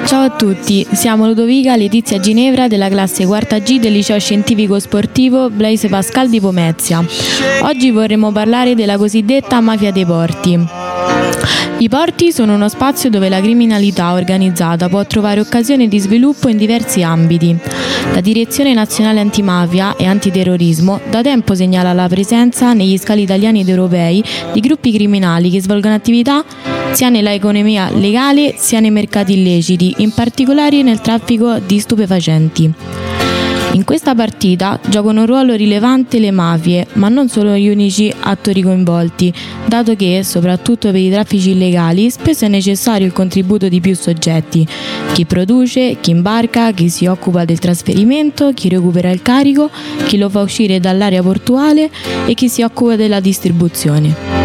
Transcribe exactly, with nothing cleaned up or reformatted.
Ciao a tutti, siamo Ludovica Letizia Ginevra della classe quarta G del liceo scientifico sportivo Blaise Pascal di Pomezia. Oggi vorremmo parlare della cosiddetta mafia dei porti. I porti sono uno spazio dove la criminalità organizzata può trovare occasione di sviluppo in diversi ambiti. La Direzione Nazionale Antimafia e Antiterrorismo da tempo segnala la presenza negli scali italiani ed europei di gruppi criminali che svolgono attività sia nell'economia legale sia nei mercati illeciti, in particolare nel traffico di stupefacenti. In questa partita giocano un ruolo rilevante le mafie, ma non sono gli unici attori coinvolti, dato che, soprattutto per i traffici illegali, spesso è necessario il contributo di più soggetti: chi produce, chi imbarca, chi si occupa del trasferimento, chi recupera il carico, chi lo fa uscire dall'area portuale e chi si occupa della distribuzione.